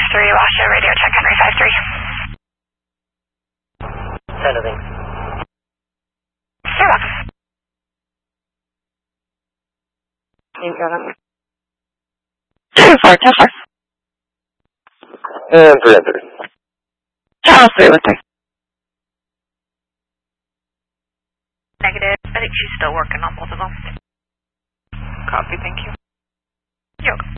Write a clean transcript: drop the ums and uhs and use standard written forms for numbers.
5-3, Washoe, radio check Henry 5-3. Send things. You're welcome. Ain't got it. 2-4, 2-4. And 3 and 3. Charles 3 with 3. Negative. I think she's still working on both of them. Copy, thank you. You're welcome.